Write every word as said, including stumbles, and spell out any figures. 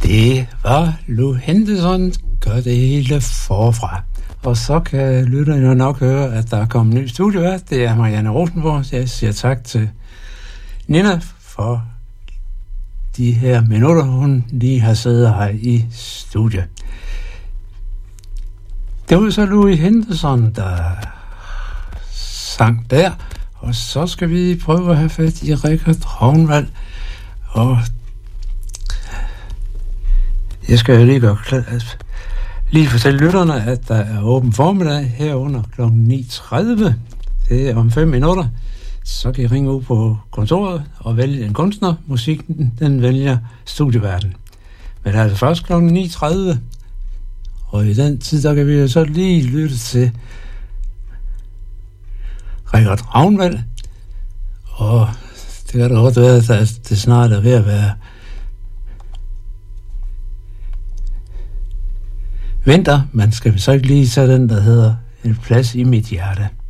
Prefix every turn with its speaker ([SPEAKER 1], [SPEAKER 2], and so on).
[SPEAKER 1] Det var Lou Henderson, gør det hele forfra. Og så kan lytterne jo nok høre, at der er kommet en ny studievært. Det er Marianne Rosenborg. Jeg siger tak til Nina for de her minutter, hun lige har siddet her i studiet. Det var så Louis Henderson, der sang der. Og så skal vi prøve at have fat i Richard Ragnvald. Og jeg skal jo lige gøre klar, lige fortælle lytterne, at der er åben formiddag herunder klokken ni tredive. Det er om fem minutter. Så kan I ringe ud på kontoret og vælge en kunstner. Musikken, den vælger studieverden. Men altså først klokken ni tredive. Og i den tid, der kan vi jo så lige lytte til Richard Ragnvald. Og det kan da godt være, at det snart er ved at være vinter, men skal vi så ikke lige tage den, der hedder En plads i mit hjerte?